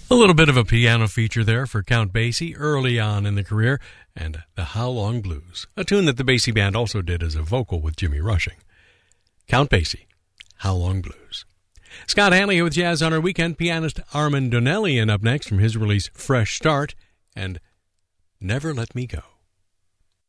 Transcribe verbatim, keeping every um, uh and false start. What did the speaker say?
A little bit of a piano feature there for Count Basie early on in the career, and the How Long Blues, a tune that the Basie Band also did as a vocal with Jimmy Rushing. Count Basie, How Long Blues. Scott Hanley here with Jazz on Our Weekend. Pianist Armand Donnelly, and up next from his release Fresh Start and Never Let Me Go.